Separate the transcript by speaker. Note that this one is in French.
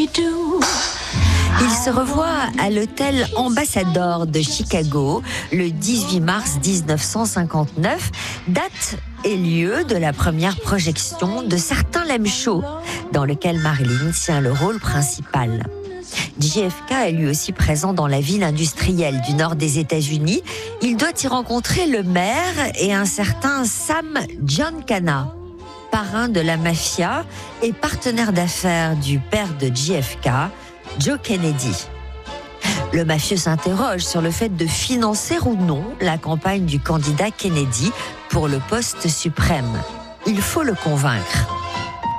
Speaker 1: Ils se revoient à l'hôtel Ambassador de Chicago le 18 mars 1959, date et lieu de la première projection de Certain l'aiment chaud, dans lequel Marilyn tient le rôle principal. JFK est lui aussi présent dans la ville industrielle du nord des États-Unis. Il doit y rencontrer le maire et un certain Sam Giancana, parrain de la mafia et partenaire d'affaires du père de JFK, Joe Kennedy. Le mafieux s'interroge sur le fait de financer ou non la campagne du candidat Kennedy pour le poste suprême. Il faut le convaincre.